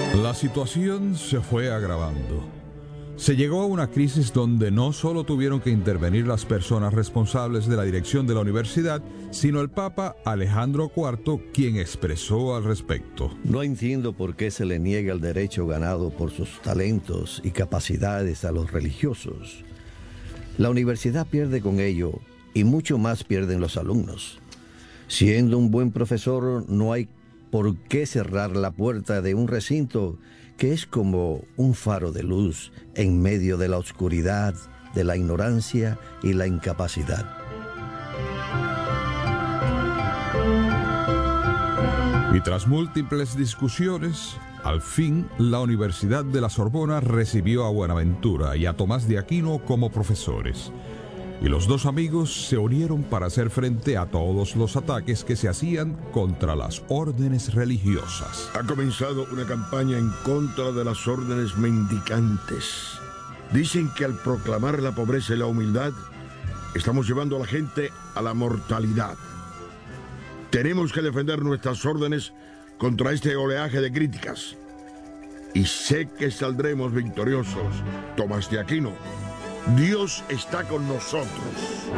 La situación se fue agravando. Se llegó a una crisis donde no solo tuvieron que intervenir las personas responsables de la dirección de la universidad, sino el Papa Alejandro IV, quien expresó al respecto. No entiendo por qué se le niega el derecho ganado por sus talentos y capacidades a los religiosos. La universidad pierde con ello y mucho más pierden los alumnos. Siendo un buen profesor, no hay por qué cerrar la puerta de un recinto que es como un faro de luz en medio de la oscuridad, de la ignorancia y la incapacidad. Y tras múltiples discusiones, al fin la Universidad de la Sorbona recibió a Buenaventura y a Tomás de Aquino como profesores. Y los dos amigos se unieron para hacer frente a todos los ataques que se hacían contra las órdenes religiosas. Ha comenzado una campaña en contra de las órdenes mendicantes. Dicen que al proclamar la pobreza y la humildad, estamos llevando a la gente a la mortalidad. Tenemos que defender nuestras órdenes contra este oleaje de críticas. Y sé que saldremos victoriosos, Tomás de Aquino. Dios está con nosotros.